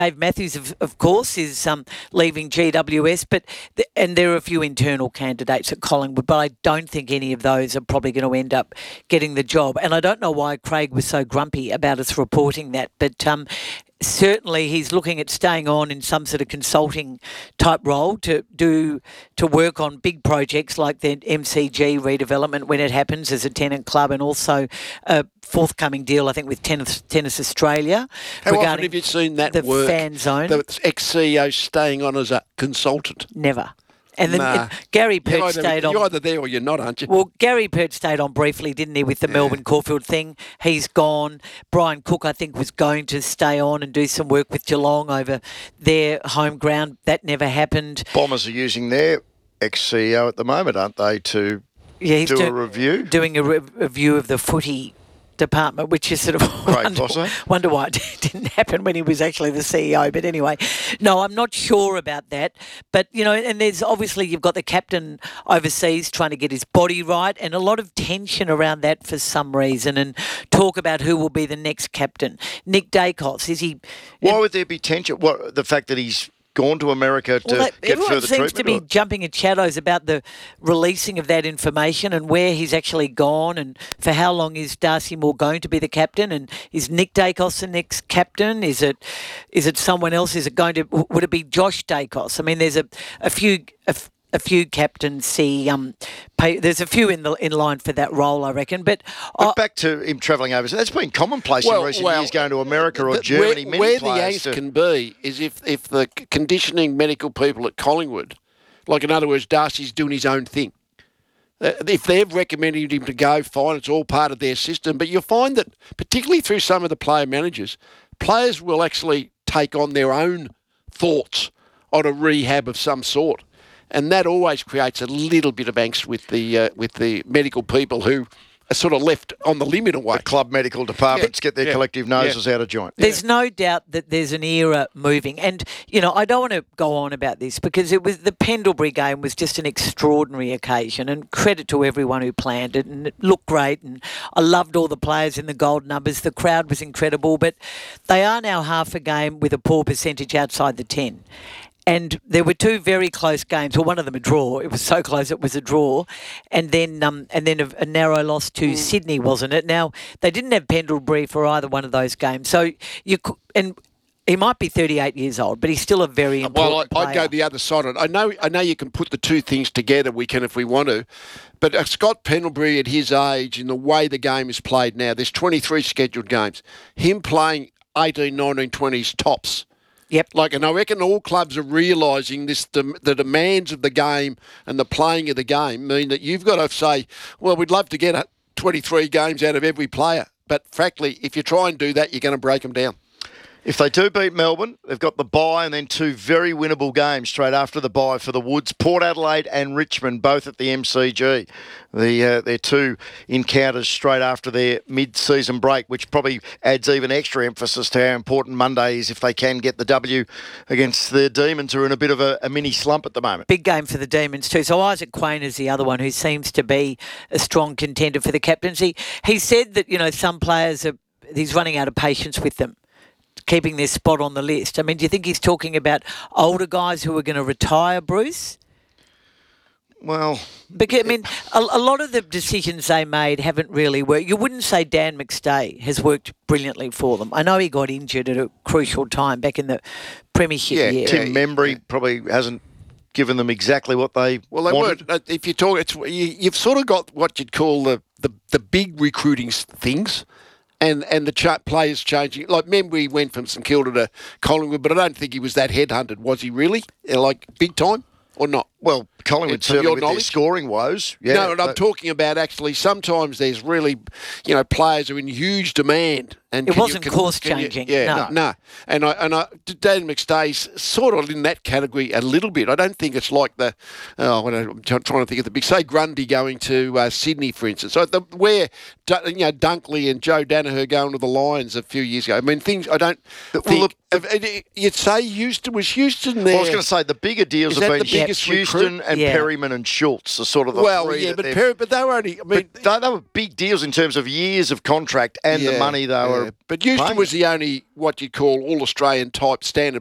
Dave Matthews, of course, is leaving GWS, and there are a few internal candidates at Collingwood, but I don't think any of those are probably going to end up getting the job. And I don't know why Craig was so grumpy about us reporting that, but certainly he's looking at staying on in some sort of consulting type role to work on big projects like the MCG redevelopment when it happens as a tenant club, and also a forthcoming deal, I think, with Tennis Australia. How often have you seen that the work? Fan zone. The ex-CEO staying on as a consultant? Never. And then Gary Pert stayed on. You're either there or you're not, aren't you? Well, Gary Pert stayed on briefly, didn't he, with the Melbourne Caulfield thing? He's gone. Brian Cook, I think, was going to stay on and do some work with Geelong over their home ground. That never happened. Bombers are using their ex-CEO at the moment, aren't they, to do a review? Doing a review of the footy department, which is sort of wonder why it didn't happen when he was actually the CEO. But anyway, no, I'm not sure about that. But, and there's obviously you've got the captain overseas trying to get his body right, and a lot of tension around that for some reason, and talk about who will be the next captain. Nick Dacos, is he... Why would there be tension? What, the fact that he's gone to America to get further treatment? Everyone seems to be jumping at shadows about the releasing of that information and where he's actually gone, and for how long is Darcy Moore going to be the captain, and is Nick Dacos the next captain? Is it someone else? Would it be Josh Dacos? I mean, there's a few captains there's a few in line for that role, I reckon. But back to him travelling overseas, that's been commonplace in recent years, going to America or Germany. Where the angst can be is if the conditioning medical people at Collingwood, like in other words, Darcy's doing his own thing. If they've recommended him to go, fine, it's all part of their system. But you'll find that, particularly through some of the player managers, players will actually take on their own thoughts on a rehab of some sort. And that always creates a little bit of angst with the medical people who are sort of left on the lim in a way. The club medical departments get their collective noses out of joint. There's no doubt that there's an era moving. And, I don't want to go on about this because the Pendlebury game was just an extraordinary occasion, and credit to everyone who planned it, and it looked great, and I loved all the players in the gold numbers. The crowd was incredible, but they are now half a game with a poor percentage outside the 10. And there were two very close games. Well, one of them a draw. It was so close it was a draw. And then a narrow loss to Sydney, wasn't it? Now, they didn't have Pendlebury for either one of those games. So he might be 38 years old, but he's still a very important player. I'd go the other side of it. I know you can put the two things together. We can if we want to. But Scott Pendlebury at his age, in the way the game is played now, there's 23 scheduled games. Him playing 18, 19, 20s tops. Yep. And I reckon all clubs are realising this. The demands of the game and the playing of the game mean that you've got to say, well, we'd love to get 23 games out of every player. But frankly, if you try and do that, you're going to break them down. If they do beat Melbourne, they've got the bye and then two very winnable games straight after the bye for the Woods. Port Adelaide and Richmond, both at the MCG. Their two encounters straight after their mid-season break, which probably adds even extra emphasis to how important Monday is if they can get the W against the Demons, who are in a bit of a mini slump at the moment. Big game for the Demons too. So Isaac Quain is the other one who seems to be a strong contender for the captaincy. He said that, some players he's running out of patience with them, keeping their spot on the list. I mean, do you think he's talking about older guys who are going to retire, Bruce? Well... Because, a lot of the decisions they made haven't really worked. You wouldn't say Dan McStay has worked brilliantly for them. I know he got injured at a crucial time back in the premiership year. Tim Membry probably hasn't given them exactly what they wanted. Weren't. If you talk, you've sort of got what you'd call the big recruiting things. And the players changing. Like, Membry went from St Kilda to Collingwood, but I don't think he was that headhunted. Was he really? Big time or not? Well, Collingwood certainly with their scoring woes. Yeah, no, and I'm talking about actually sometimes there's really, players are in huge demand. And it wasn't course changing. No. And Dan McStay's sort of in that category a little bit. I don't think it's like I'm trying to think of the big, say Grundy going to Sydney, for instance. So where Dunkley and Joe Danaher going to the Lions a few years ago. I mean, things I don't think. You'd say Houston was Houston there. Well, I was going to say the bigger deals have been Houston and Perryman and Schultz, the sort of the three. But they were only. They were big deals in terms of years of contract and the money they were were But Houston playing was the only what you call all Australian type standard